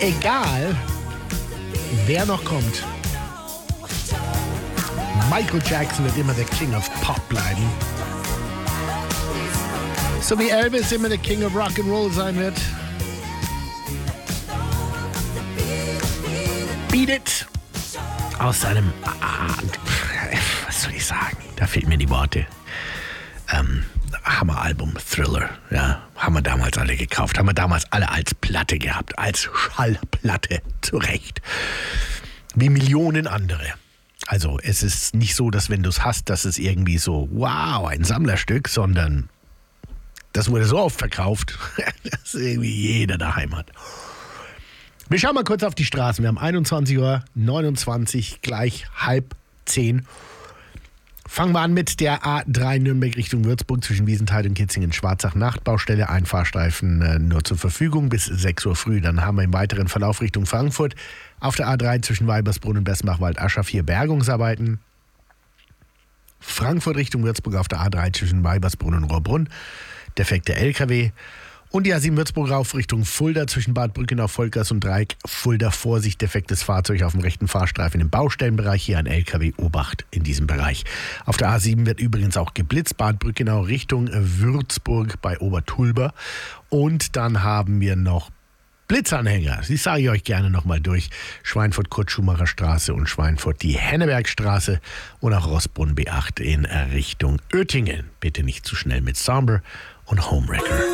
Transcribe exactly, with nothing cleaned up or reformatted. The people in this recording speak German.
Egal, wer noch kommt, Michael Jackson wird immer der King of Pop bleiben. So wie Elvis immer der King of Rock'n'Roll sein wird. Beat It aus seinem, ah, was soll ich sagen, da fehlen mir die Worte. Ähm, Hammeralbum, Thriller, ja, haben wir damals alle gekauft, haben wir damals alle als Platte gehabt, als Schallplatte, zu Recht. Wie Millionen andere. Also es ist nicht so, dass wenn du es hast, dass es irgendwie so, wow, ein Sammlerstück, sondern das wurde so oft verkauft, dass irgendwie jeder daheim hat. Wir schauen mal kurz auf die Straßen. Wir haben einundzwanzig Uhr neunundzwanzig, gleich halb zehn. Fangen wir an mit der A drei Nürnberg Richtung Würzburg zwischen Wiesenthal und Kitzingen. Schwarzach Nachtbaustelle, ein Fahrstreifen äh, nur zur Verfügung bis sechs Uhr früh. Dann haben wir im weiteren Verlauf Richtung Frankfurt auf der A drei zwischen Weibersbrunn und Bessenbach-Wald-Ascha vier Bergungsarbeiten. Frankfurt Richtung Würzburg auf der A drei zwischen Weibersbrunn und Rohrbrunn. Defekte L K W. Und die A sieben Würzburg rauf Richtung Fulda zwischen Bad Brückenau, Volkers und Dreieck. Fulda, Vorsicht, defektes Fahrzeug auf dem rechten Fahrstreifen im Baustellenbereich. Hier ein L K W, Obacht in diesem Bereich. Auf der A sieben wird übrigens auch geblitzt. Bad Brückenau Richtung Würzburg bei Obertulber. Und dann haben wir noch Blitzanhänger. Die sage ich euch gerne nochmal durch. Schweinfurt-Kurt-Schumacher Straße und Schweinfurt die Hennebergstraße und auch Rossbrunn B acht in Richtung Oettingen. Bitte nicht zu schnell mit Somber und Homewrecker.